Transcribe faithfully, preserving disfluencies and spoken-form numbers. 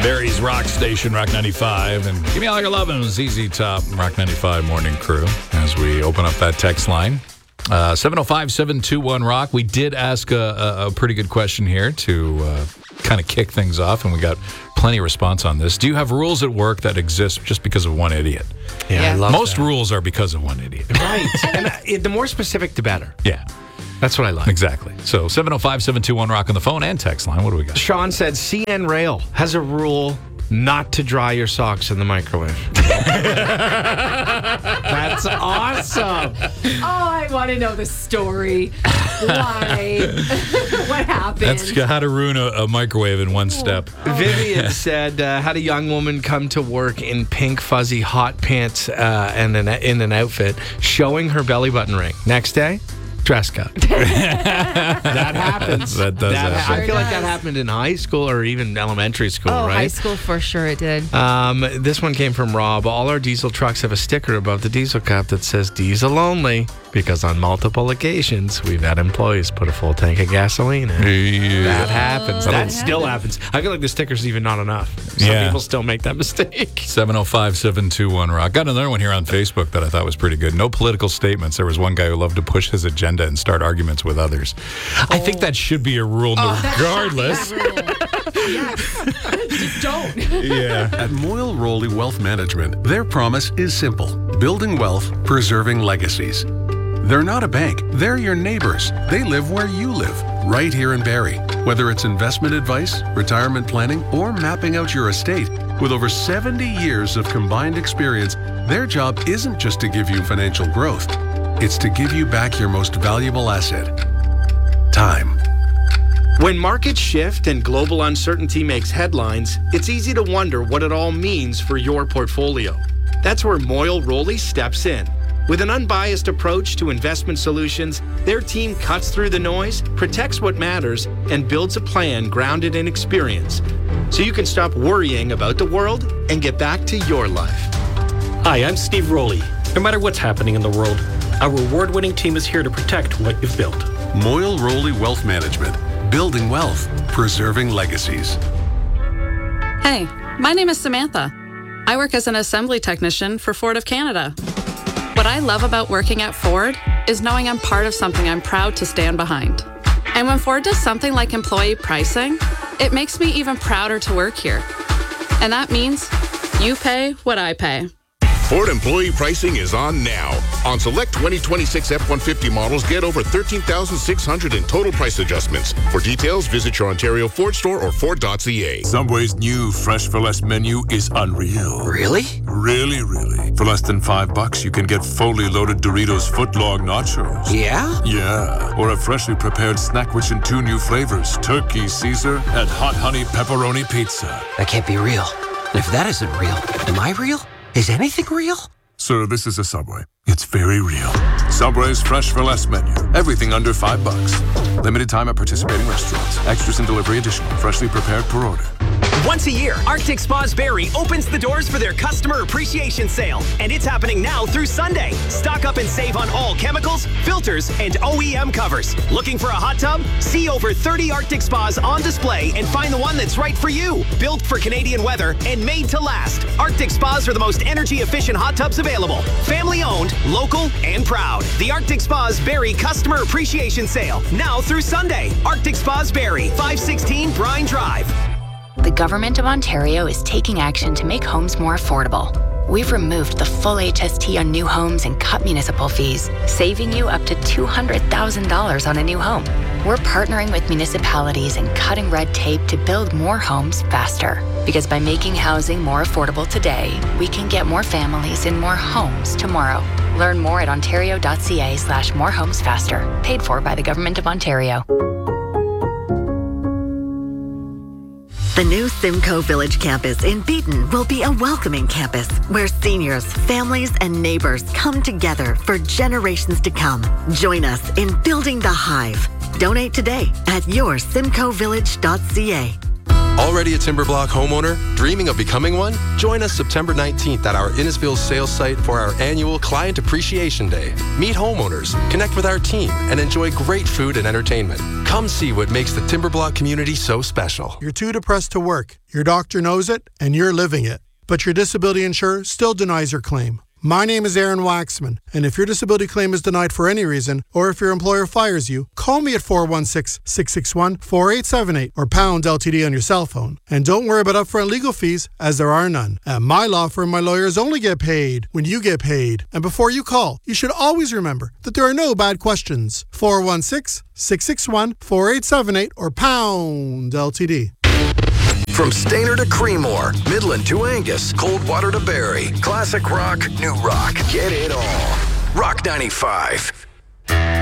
Barry's Rock Station, Rock ninety-five. And give me all your love and Z Z Top, Rock ninety-five Morning Crew, as we open up that text line. Uh, seven oh five, seven two one, rock. We did ask a, a, a pretty good question here to uh, kind of kick things off, and we got plenty of response on this. Do you have rules at work that exist just because of one idiot? Yeah, Yeah. I love Most that. rules are because of one idiot. Right. And uh, it- the more specific, the better. Yeah, That's what I like. exactly. So seven oh five, seven two one, rock on the phone and text line. What do we got? Sean said C N Rail has a rule not to dry your socks in the microwave. That's awesome. Oh, I want to know the story. Why? What happened? That's how to ruin a, a microwave in one step. Vivian said, uh, had a young woman come to work in pink fuzzy hot pants uh, and an, in an outfit, showing her belly button ring. Next day, dress code. That happens. That does That- happen. I feel like Sure that does. happened in high school or even elementary school, oh, right? high school for sure it did. Um, this one came from Rob. All our diesel trucks have a sticker above the diesel cap that says diesel only, because on multiple occasions we've had employees put a full tank of gasoline in. That happens. Oh, That that still happens. I feel like the sticker's even not enough. Some Yeah. people still make that mistake. seven oh five, seven two one, rock. Got another one here on Facebook that I thought was pretty good. No political statements. There was one guy who loved to push his agenda and start arguments with others. I think that should be a rule regardless. Just don't. Yeah. At Moyle Rowley Wealth Management, their promise is simple: building wealth, preserving legacies. They're not a bank. They're your neighbors. They live where you live, right here in Barrie. Whether it's investment advice, retirement planning, or mapping out your estate, with over seventy years of combined experience, their job isn't just to give you financial growth. It's to give you back your most valuable asset: time. When markets shift and global uncertainty makes headlines, it's easy to wonder what it all means for your portfolio. That's where Moyle Rowley steps in. With an unbiased approach to investment solutions, their team cuts through the noise, protects what matters, and builds a plan grounded in experience, so you can stop worrying about the world and get back to your life. Hi, I'm Steve Rowley. No matter what's happening in the world, our award-winning team is here to protect what you've built. Moyle Rowley Wealth Management. Building wealth, preserving legacies. Hey, my name is Samantha. I work as an assembly technician for Ford of Canada. What I love about working at Ford is knowing I'm part of something I'm proud to stand behind. And when Ford does something like employee pricing, it makes me even prouder to work here. And that means you pay what I pay. Ford employee pricing is on now. On select twenty twenty-six F one fifty models, get over thirteen thousand six hundred in total price adjustments. For details, visit your Ontario Ford store or Ford dot C A. Subway's new Fresh for Less menu is unreal. Really? Really, really. For less than five bucks, you can get fully loaded Doritos footlong nachos. Yeah? Yeah. Or a freshly prepared snack rich in two new flavors, Turkey Caesar and Hot Honey Pepperoni Pizza. That can't be real. If that isn't real, am I real? Is anything real? Sir, this is a Subway. It's very real. Subway's Fresh for Less menu. Everything under five bucks. Limited time at participating restaurants. Extras and delivery additional. Freshly prepared per order. Once a year, Arctic Spas Barrie opens the doors for their customer appreciation sale, and it's happening now through Sunday. Stock up and save on all chemicals, filters, and O E M covers. Looking for a hot tub? See over thirty Arctic Spas on display and find the one that's right for you. Built for Canadian weather and made to last, Arctic Spas are the most energy-efficient hot tubs available. Family-owned, local, and proud. The Arctic Spas Barrie Customer Appreciation Sale, now through Sunday. Arctic Spas Barrie, five sixteen Brine Drive. The Government of Ontario is taking action to make homes more affordable. We've removed the full H S T on new homes and cut municipal fees, saving you up to two hundred thousand dollars on a new home. We're partnering with municipalities and cutting red tape to build more homes faster. Because by making housing more affordable today, we can get more families in more homes tomorrow. Learn more at ontario.ca slash more homes faster. Paid for by the Government of Ontario. The new Simcoe Village campus in Beaton will be a welcoming campus where seniors, families, and neighbors come together for generations to come. Join us in building the Hive. Donate today at your simcoe village dot c a. Already a Timberblock homeowner? Dreaming of becoming one? Join us September nineteenth at our Innisfil sales site for our annual Client Appreciation Day. Meet homeowners, connect with our team, and enjoy great food and entertainment. Come see what makes the Timberblock community so special. You're too depressed to work. Your doctor knows it, and you're living it. But your disability insurer still denies your claim. My name is Aaron Waxman, and if your disability claim is denied for any reason, or if your employer fires you, call me at four one six, six six one, four eight seven eight or pound L T D on your cell phone. And don't worry about upfront legal fees, as there are none. At my law firm, my lawyers only get paid when you get paid. And before you call, you should always remember that there are no bad questions. four one six, six six one, four eight seven eight or pound L T D. From Stainer to Creemore, Midland to Angus, Coldwater to Barrie, classic rock, new rock, get it all. Rock ninety-five.